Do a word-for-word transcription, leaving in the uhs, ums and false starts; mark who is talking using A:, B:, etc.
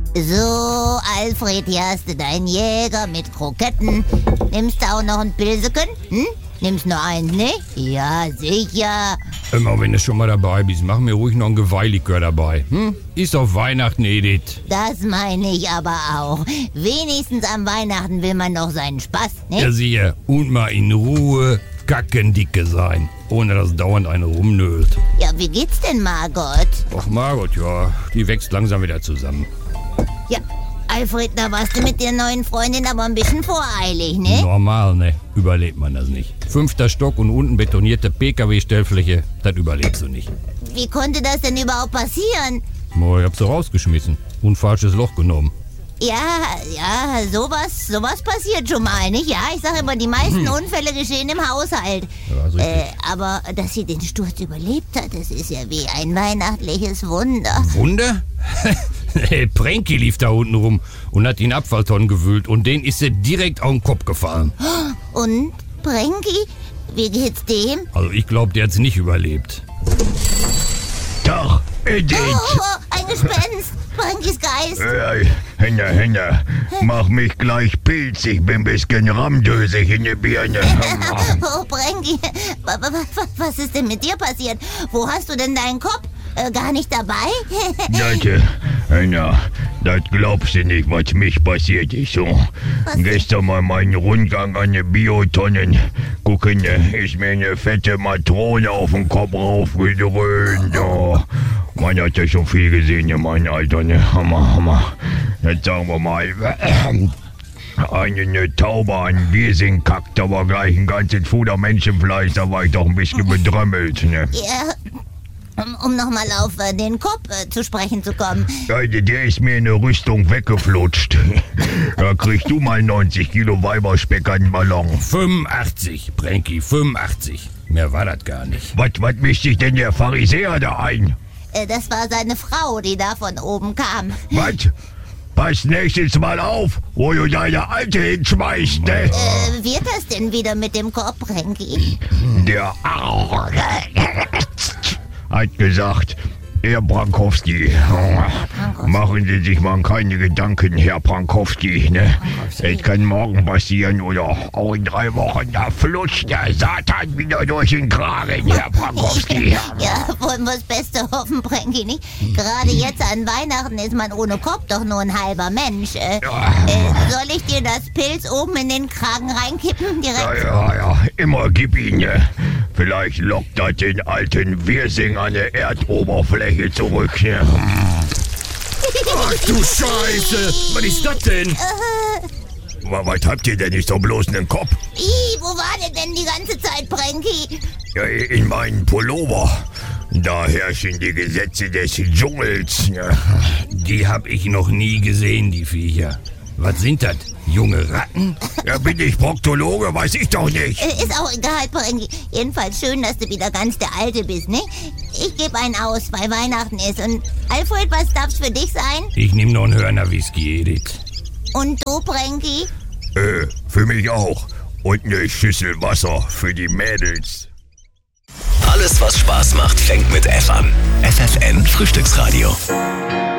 A: So, Alfred, hier hast du deinen Jäger mit Kroketten. Nimmst du auch noch ein Pilseken? Hm? Nimmst nur eins, ne? Ja, sicher.
B: Immer wenn du schon mal dabei bist, mach mir ruhig noch ein Geweihlikör dabei. Hm? Ist auf Weihnachten, Edith.
A: Das meine ich aber auch. Wenigstens am Weihnachten will man noch seinen Spaß, ne?
B: Ja, siehe. Und mal in Ruhe kackendicke sein. Ohne dass dauernd eine rumnölt.
A: Ja, wie geht's denn, Margot?
B: Ach, Margot, ja. Die wächst langsam wieder zusammen.
A: Ja, Alfred, da warst du mit der neuen Freundin aber ein bisschen voreilig, ne?
B: Normal, ne? Überlebt man das nicht. Fünfter Stock und unten betonierte P K W-Stellfläche, das überlebst du nicht.
A: Wie konnte das denn überhaupt passieren?
B: Oh, ich hab sie rausgeschmissen und falsches Loch genommen.
A: Ja, ja, sowas, sowas passiert schon mal, nicht? Ja, ich sag immer, die meisten hm. Unfälle geschehen im Haushalt.
B: Ja, ist richtig.
A: Äh, aber dass sie den Sturz überlebt hat, das ist ja wie ein weihnachtliches Wunder.
B: Wunder? Hey, Pranky lief da unten rum und hat in Abfalltonnen gewühlt und den ist sie direkt auf den Kopf gefallen.
A: Und, Pranky, wie geht's dem?
B: Also ich glaube, der hat's nicht überlebt.
C: Doch, Edith!
A: Oh, oh, ein Gespenst! Prankys Geist!
C: Äh, Hände, Hände, mach mich gleich pilzig, bin bisschen ramdösig in die Birne.
A: Oh, Pranky, was ist denn mit dir passiert? Wo hast du denn deinen Kopf? Äh, gar nicht dabei?
C: Das, Hände, das glaubst du nicht, was mich passiert ist. So. Gestern mal meinen Rundgang an die Biotonnen. Gucken, ist mir eine fette Matrone auf den Kopf raufgedröhnt. Oh. Man hat ja schon viel gesehen in meinem Alter, ne? Hammer, Hammer. Jetzt sagen wir mal, eine, eine Taube an Wirsing kackt, da war gleich ein ganzes Fuder Menschenfleisch, da war ich doch ein bisschen bedrömmelt, ne?
A: Ja, um, um nochmal auf äh, den Kopf äh, zu sprechen zu kommen.
C: Ja, der ist mir in der Rüstung weggeflutscht. Da kriegst du mal neunzig Kilo Weiberspeck an den Ballon.
B: fünfundachtzig, Pranky, fünfundachtzig. Mehr war das gar nicht.
C: Was, was mischt sich denn der Pharisäer da ein?
A: Äh, das war seine Frau, die da von oben kam.
C: Was? Pass nächstes Mal auf, wo du deine Alte hinschmeißt, ne?
A: Äh, wird das denn wieder mit dem Kopf, Pranky?
C: Der Arsch hat gesagt, Herr Brankowski, machen Sie sich mal keine Gedanken, Herr Brankowski, ne? Es kann morgen passieren oder auch in drei Wochen, da flutscht der Satan wieder durch den Kragen, Herr Brankowski.
A: Ja, wollen wir das Beste hoffen, Pranky, nicht? Gerade jetzt an Weihnachten ist man ohne Kopf doch nur ein halber Mensch. Äh, äh, soll ich dir das Pilz oben in den Kragen reinkippen? Direkt?
C: Ja, ja, ja, immer gib ihn, ne? Vielleicht lockt das den alten Wirsing an der Erdoberfläche zurück, ne?
B: Ach du Scheiße! Was ist das denn?
C: Was habt ihr denn nicht so bloß einen Kopf?
A: Ih, wo war der denn die ganze Zeit, Pranky?
C: Ja, in meinem Pullover. Da herrschen die Gesetze des Dschungels. Ja.
B: Die hab ich noch nie gesehen, die Viecher. Was sind das? Junge Ratten?
C: Ja, bin ich Proktologe? Weiß ich doch nicht.
A: Äh, ist auch egal, Pranky. Jedenfalls schön, dass du wieder ganz der Alte bist, ne? Ich gebe einen aus, weil Weihnachten ist. Und Alfred, was darf's für dich sein?
B: Ich nehm noch einen Hörner Whisky, Edith.
A: Und du, Pranky?
C: Äh, für mich auch. Und eine Schüssel Wasser für die Mädels.
D: Alles, was Spaß macht, fängt mit F an. F F N Frühstücksradio.